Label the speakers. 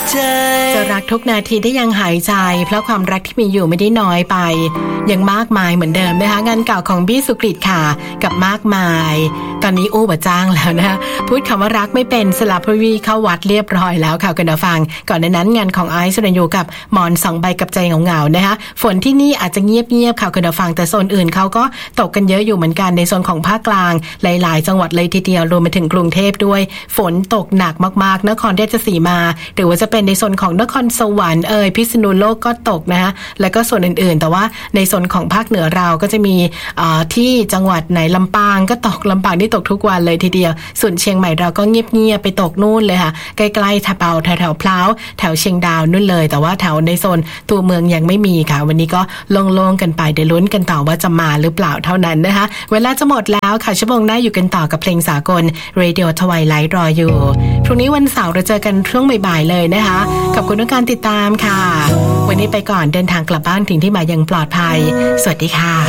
Speaker 1: จะรักทุกนาทีที่ยังหายใจเพราะความรักที่มีอยู่ไม่ได้น้อยไปยังมากมายเหมือนเดิมนะคะงานเก่าของบี้สุกฤตค่ะกับมากมายตอนนี้อู้บ่จ้างแล้วนะพูดคำว่ารักไม่เป็นสลับพวีเข้าวัดเรียบร้อยแล้วค่ะคุณผู้ฟังก่อนหน้านั้นงานของไอซ์สรัญญูกับหมอน2ใบกับใจเหงาๆนะคะฝนที่นี่อาจจะเงียบๆค่ะคุณผู้ฟังแต่โซนอื่นเขาก็ตกกันเยอะอยู่เหมือนกันในโซนของภาคกลางหลายๆจังหวัดเลยทีเดียวรวมไปถึงกรุงเทพด้วยฝนตกหนักมากๆนครราชสีมาหรือว่าจะเป็นในโซนของนครสวรรค์พิษณุโลกก็ตกนะคะแล้วก็ส่วนอื่นๆแต่ว่าในโซนของภาคเหนือเราก็จะมีที่จังหวัดไหนลำปางก็ตกลำปางที่ตกทุกวันเลยทีเดียวส่วนเชียงใหม่เราก็เงียบๆไปตกนู่นเลยค่ะใกล้ๆทะเปาแถวๆพร้าวแถวเชียงดาวนู่นเลยแต่ว่าแถวในโซนตัวเมืองยังไม่มีค่ะวันนี้ก็โล่งๆกันไปเดี๋ยวลุ้นกันต่อว่าจะมาหรือเปล่าเท่านั้นนะคะเวลาจะหมดแล้วค่ะชั่วโมงหน้าอยู่กันต่อกับเพลงสากล Radio Twilight รออยู่พรุ่งนี้วันเสาร์เราเจอกันช่วงบ่ายๆเลยนะคะขอบคุณทุกการติดตามค่ะวันนี้ไปก่อนเดินทางกลับบ้านถึงที่หมายอย่างปลอดภัยสวัสดีค่ะ